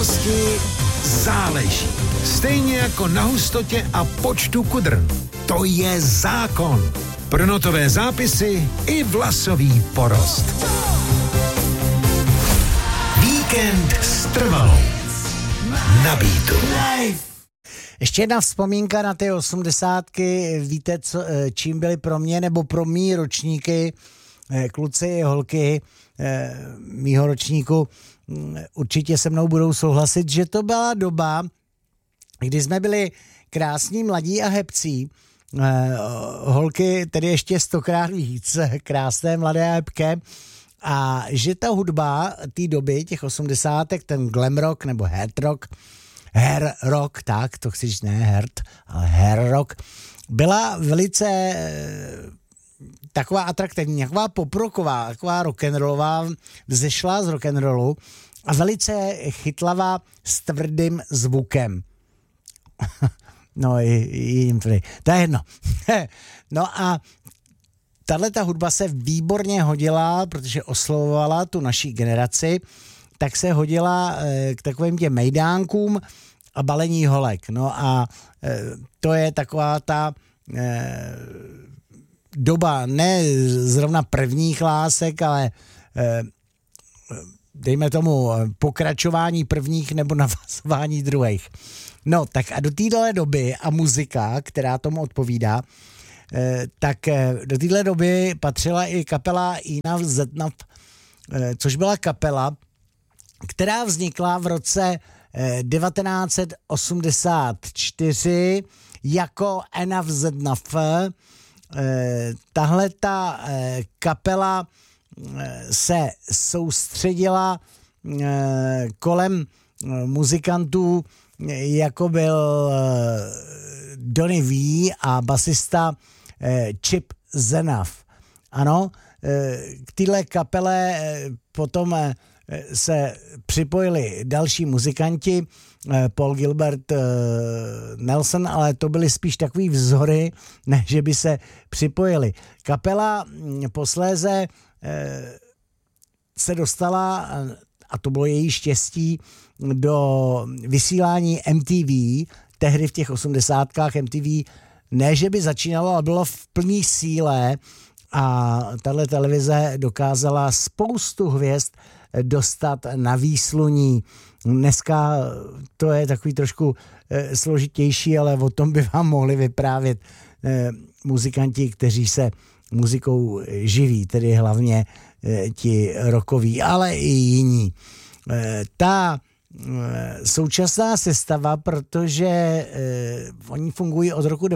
Vlhkosti záleží. Stejně jako na hustotě a počtu kudrn. To je zákon. Pro notové zápisy i vlasový porost. Víkend s Trvalou. Na Beatu. Ještě jedna vzpomínka na ty 80. Víte, čím byly pro mě nebo pro mý ročníky, kluci i holky mýho ročníku, určitě se mnou budou souhlasit, že to byla doba, kdy jsme byli krásní, mladí a hebcí. Holky tedy ještě 100krát víc, krásné, mladé a hebké. A že ta hudba té doby, těch 80, ten glam rock nebo hair rock, tak, to chci říct, ne herd, ale hair rock, byla velice taková atraktivní, taková poproková, taková rock'n'rollová, vzešla z rock'n'rollu a velice chytlavá s tvrdým zvukem. No, jim tvrdý. To je jedno. No a tahleta hudba se výborně hodila, protože oslovovala tu naší generaci, tak se hodila k takovým těm mejdánkům a balení holek. No a to je taková ta doba ne zrovna prvních lásek, ale dejme tomu pokračování prvních nebo navazování druhých. No tak a do téhle doby a muzika, která tomu odpovídá, tak do téhle doby patřila i kapela Enough Zednaf, což byla kapela, která vznikla v roce 1984 jako Enough Zednaf. Tahle ta kapela se soustředila kolem muzikantů, jako byl Donny V a basista Chip Zednaf. Ano, k téhle kapele potom se připojili další muzikanti, Paul Gilbert, Nelson, ale to byly spíš takový vzory, než že by se připojili. Kapela posléze se dostala, a to bylo její štěstí, do vysílání MTV, tehdy v těch 80kách MTV, ne, že by začínalo, ale bylo v plný síle a tahle televize dokázala spoustu hvězd dostat na výsluní. Dneska to je takový trošku složitější, ale o tom by vám mohli vyprávět muzikanti, kteří se muzikou živí, tedy hlavně ti rockoví, ale i jiní. Ta současná sestava, protože oni fungují od roku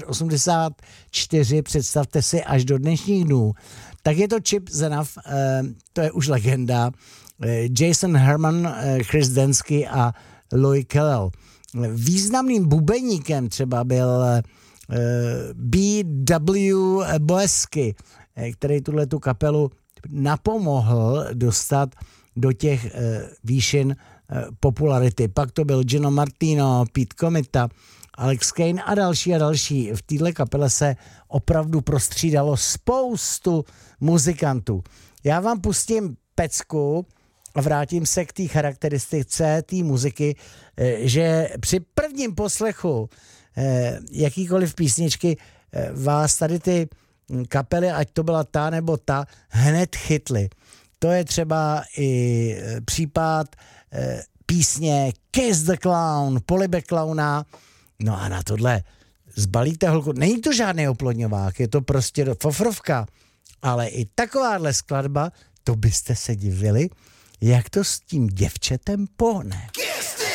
1984, představte si, až do dnešních dnů, tak je to Chip Zednaf, to je už legenda, Jason Herman, Chris Densky a Louis Kellel. Významným bubeníkem třeba byl B.W. Boesky, který tu kapelu napomohl dostat do těch výšin popularity. Pak to byl Gino Martino, Pete Comita, Alex Kane a další. V téhle kapele se opravdu prostřídalo spoustu muzikantů. Já vám pustím pecku a vrátím se k té charakteristice té muziky, že při prvním poslechu jakýkoliv písničky vás tady ty kapely, ať to byla ta nebo ta, hned chytly. To je třeba i případ písně Kiss the Clown, Polibe Clowna. No a na tohle zbalíte holku. Není to žádný oplodňovák, je to prostě fofrovka. Ale i takováhle skladba, to byste se divili, jak to s tím děvčetem pohne.